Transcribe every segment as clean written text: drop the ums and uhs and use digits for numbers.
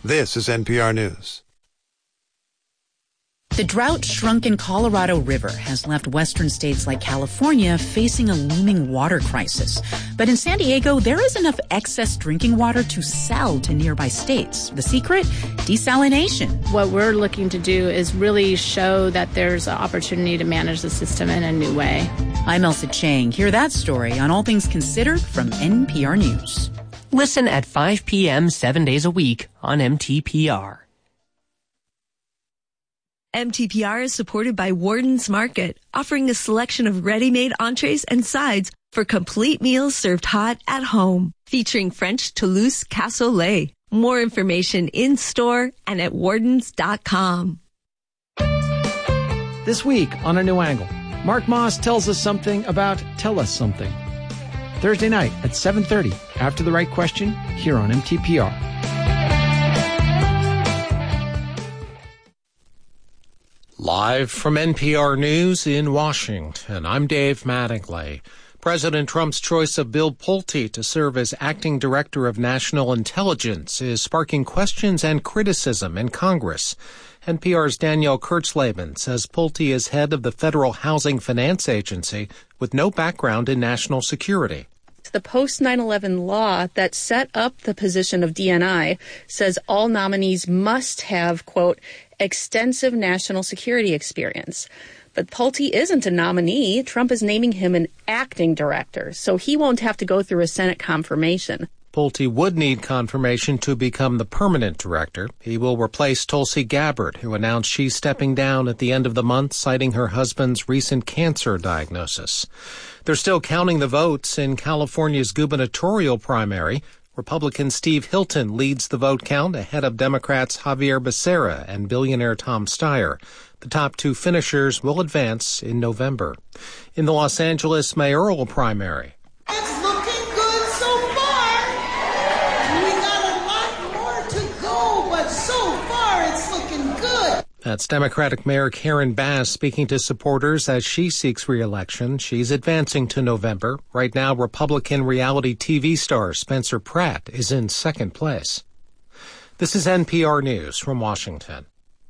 This is NPR News. The drought-shrunken Colorado River has left western states like California facing a looming water crisis. But in San Diego, there is enough excess drinking water to sell to nearby states. The secret? Desalination. What we're looking to do is really show that there's an opportunity to manage the system in a new way. I'm Elsa Chang. Hear that story on All Things Considered from NPR News. Listen at 5 p.m. 7 days a week on MTPR. MTPR is supported by Worden's Market, offering a selection of ready-made entrees and sides for complete meals served hot at home, featuring French Toulouse cassoulet. More information in-store and at wardens.com. This week on A New Angle, Mark Moss tells us something about Tell Us Something. Thursday night at 7:30, after the right question, here on MTPR. Live from NPR News in Washington, I'm Dave Mattingly. President Trump's choice of Bill Pulte to serve as acting director of national intelligence is sparking questions and criticism in Congress. NPR's Danielle Kurtzleben says Pulte is head of the Federal Housing Finance Agency with no background in national security. The post-9/11 law that set up the position of DNI says all nominees must have, quote, extensive national security experience. But Pulte isn't a nominee. Trump is naming him an acting director, so he won't have to go through a Senate confirmation. Pulte would need confirmation to become the permanent director. He will replace Tulsi Gabbard, who announced she's stepping down at the end of the month, citing her husband's recent cancer diagnosis. They're still counting the votes in California's gubernatorial primary. Republican Steve Hilton leads the vote count ahead of Democrats Javier Becerra and billionaire Tom Steyer. The top two finishers will advance in November. In the Los Angeles mayoral primary, it's looking good so far. We got a lot more to go, but so far it's looking good. That's Democratic Mayor Karen Bass speaking to supporters as she seeks re-election. She's advancing to November. Right now, Republican reality TV star Spencer Pratt is in second place. This is NPR News from Washington.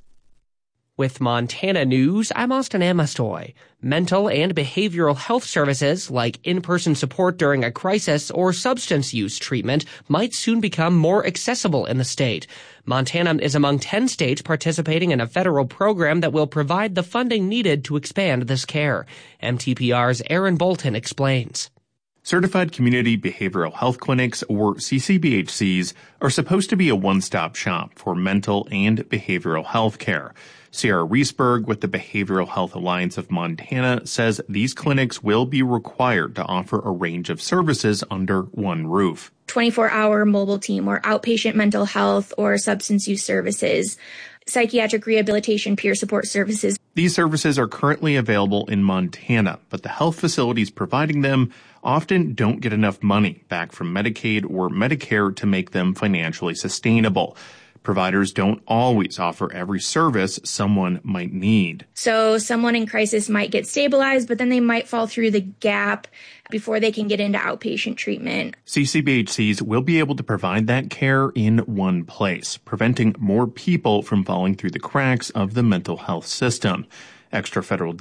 With Montana News, I'm Austin Amastoy. Mental and behavioral health services like in-person support during a crisis or substance use treatment might soon become more accessible in the state. Montana is among 10 states participating in a federal program that will provide the funding needed to expand this care. MTPR's Aaron Bolton explains. Certified Community Behavioral Health Clinics, or CCBHCs, are supposed to be a one-stop shop for mental and behavioral health care. Sierra Reesberg with the Behavioral Health Alliance of Montana says these clinics will be required to offer a range of services under one roof. 24-hour mobile team or outpatient mental health or substance use services, psychiatric rehabilitation, peer support services. These services are currently available in Montana, but the health facilities providing them often don't get enough money back from Medicaid or Medicare to make them financially sustainable. Providers don't always offer every service someone might need. So someone in crisis might get stabilized, but then they might fall through the gap before they can get into outpatient treatment. CCBHCs will be able to provide that care in one place, preventing more people from falling through the cracks of the mental health system. Extra federal